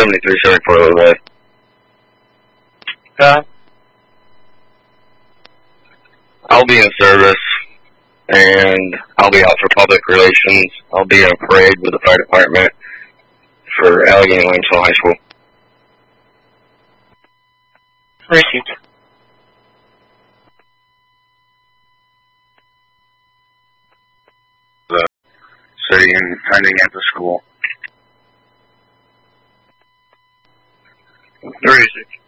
7374 Lily. I'll be in service, and I'll be out for public relations. I'll be in a parade with the fire department for Allegheny Williamsville High School. Received. The city and attending at the school. 36.